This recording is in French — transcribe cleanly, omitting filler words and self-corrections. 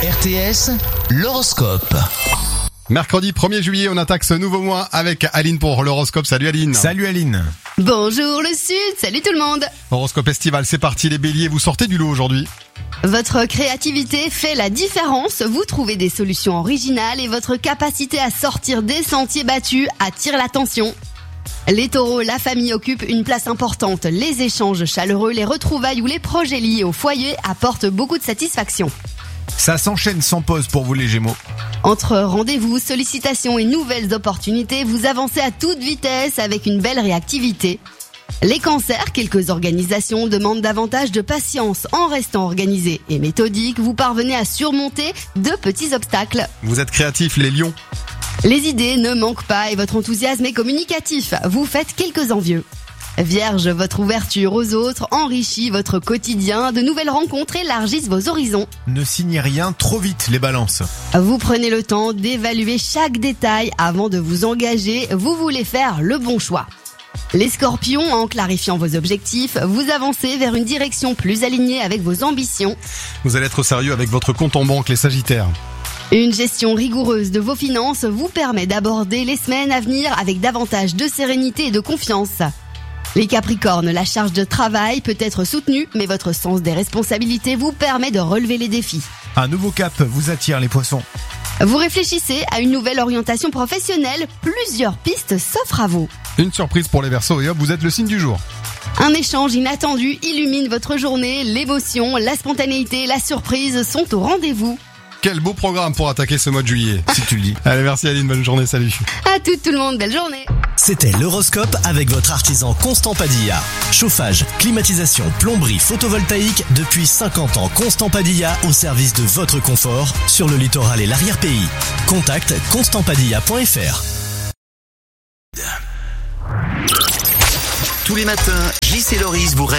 RTS, l'horoscope. Mercredi 1er juillet, on attaque ce nouveau mois avec Aline pour l'horoscope. Salut Aline. Salut Aline. Bonjour le Sud, salut tout le monde. Horoscope estival, c'est parti les béliers, vous sortez du lot aujourd'hui. Votre créativité fait la différence, vous trouvez des solutions originales et votre capacité à sortir des sentiers battus attire l'attention. Les taureaux, la famille occupe une place importante. Les échanges chaleureux, les retrouvailles ou les projets liés au foyer apportent beaucoup de satisfaction. Ça s'enchaîne sans pause pour vous les Gémeaux. Entre rendez-vous, sollicitations et nouvelles opportunités, vous avancez à toute vitesse avec une belle réactivité. Les cancers, quelques organisations demandent davantage de patience. En restant organisés et méthodiques, vous parvenez à surmonter de petits obstacles. Vous êtes créatifs les lions. Les idées ne manquent pas et votre enthousiasme est communicatif. Vous faites quelques envieux. Vierge, votre ouverture aux autres enrichit votre quotidien. De nouvelles rencontres élargissent vos horizons. Ne signez rien trop vite les balances. Vous prenez le temps d'évaluer chaque détail avant de vous engager. Vous voulez faire le bon choix. Les scorpions, en clarifiant vos objectifs, vous avancez vers une direction plus alignée avec vos ambitions. Vous allez être sérieux avec votre compte en banque les sagittaires. Une gestion rigoureuse de vos finances vous permet d'aborder les semaines à venir avec davantage de sérénité et de confiance. Les capricornes, la charge de travail peut être soutenue, mais votre sens des responsabilités vous permet de relever les défis. Un nouveau cap vous attire les poissons. Vous réfléchissez à une nouvelle orientation professionnelle, plusieurs pistes s'offrent à vous. Une surprise pour les Verseaux et hop, vous êtes le signe du jour. Un échange inattendu illumine votre journée, l'émotion, la spontanéité, la surprise sont au rendez-vous. Quel beau programme pour attaquer ce mois de juillet. Si tu le dis. Allez, merci Aline, bonne journée, salut. À tout le monde, belle journée. C'était l'horoscope avec votre artisan Constant Padilla. Chauffage, climatisation, plomberie, photovoltaïque, depuis 50 ans Constant Padilla au service de votre confort sur le littoral et l'arrière-pays. Contact constantpadilla.fr. Tous les matins, JC Loris vous